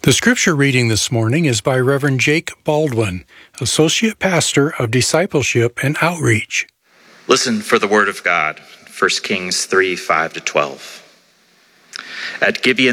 The scripture reading this morning is by Reverend Jake Baldwin, Associate Pastor of Discipleship and Outreach. Listen for the word of God, 1 Kings 3:5-12. At Gibeon